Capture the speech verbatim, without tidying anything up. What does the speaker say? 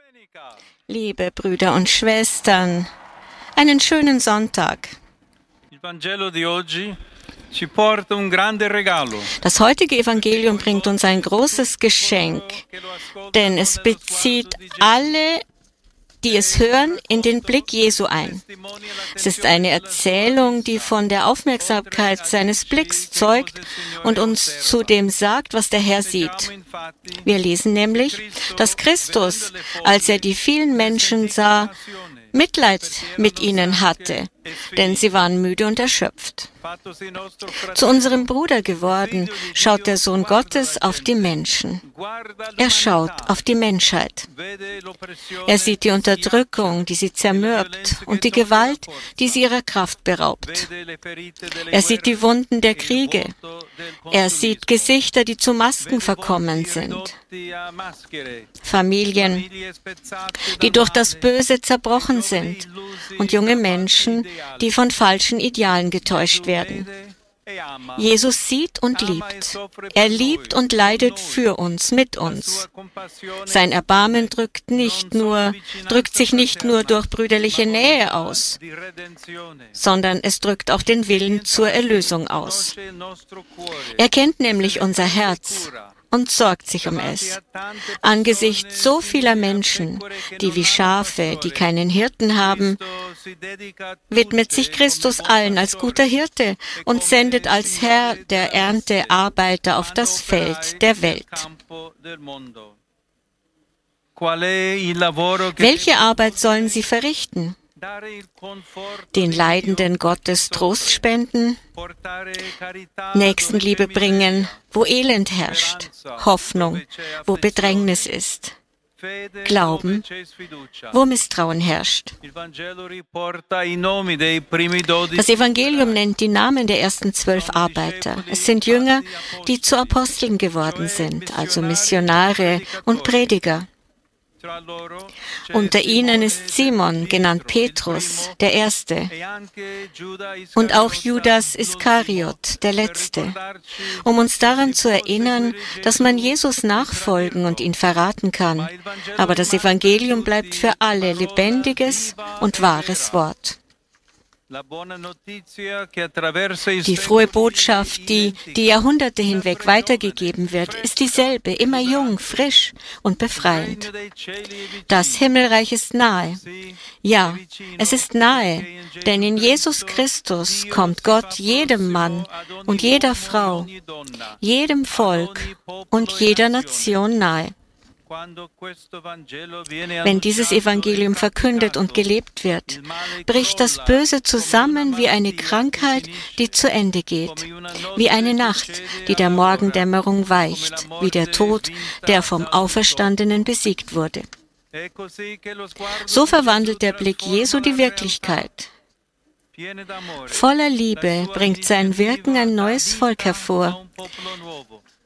Liebe Brüder und Schwestern, einen schönen Sonntag. Das heutige Evangelium bringt uns ein großes Geschenk, denn es bezieht alle, die es hören, in den Blick Jesu ein. Es ist eine Erzählung, die von der Aufmerksamkeit seines Blicks zeugt und uns zu dem sagt, was der Herr sieht. Wir lesen nämlich, dass Christus, als er die vielen Menschen sah, Mitleid mit ihnen hatte, denn sie waren müde und erschöpft. Zu unserem Bruder geworden, schaut der Sohn Gottes auf die Menschen. Er schaut auf die Menschheit. Er sieht die Unterdrückung, die sie zermürbt, und die Gewalt, die sie ihrer Kraft beraubt. Er sieht die Wunden der Kriege. Er sieht Gesichter, die zu Masken verkommen sind. Familien, die durch das Böse zerbrochen sind, und junge Menschen, die von falschen Idealen getäuscht werden. Jesus sieht und liebt. Er liebt und leidet für uns, mit uns. Sein Erbarmen drückt nicht nur, drückt sich nicht nur durch brüderliche Nähe aus, sondern es drückt auch den Willen zur Erlösung aus. Er kennt nämlich unser Herz und sorgt sich um es. Angesichts so vieler Menschen, die wie Schafe, die keinen Hirten haben, widmet sich Christus allen als guter Hirte und sendet als Herr der Ernte Arbeiter auf das Feld der Welt. Welche Arbeit sollen sie verrichten? Den Leidenden Gottes Trost spenden, Nächstenliebe bringen, wo Elend herrscht, Hoffnung, wo Bedrängnis ist, Glauben, wo Misstrauen herrscht. Das Evangelium nennt die Namen der ersten zwölf Arbeiter. Es sind Jünger, die zu Aposteln geworden sind, also Missionare und Prediger. Unter ihnen ist Simon, genannt Petrus, der Erste, und auch Judas Iskariot, der Letzte, um uns daran zu erinnern, dass man Jesus nachfolgen und ihn verraten kann, aber das Evangelium bleibt für alle lebendiges und wahres Wort. Die frohe Botschaft, die die Jahrhunderte hinweg weitergegeben wird, ist dieselbe, immer jung, frisch und befreiend. Das Himmelreich ist nahe. Ja, es ist nahe, denn in Jesus Christus kommt Gott jedem Mann und jeder Frau, jedem Volk und jeder Nation nahe. Wenn dieses Evangelium verkündet und gelebt wird, bricht das Böse zusammen wie eine Krankheit, die zu Ende geht, wie eine Nacht, die der Morgendämmerung weicht, wie der Tod, der vom Auferstandenen besiegt wurde. So verwandelt der Blick Jesu die Wirklichkeit. Voller Liebe bringt sein Wirken ein neues Volk hervor.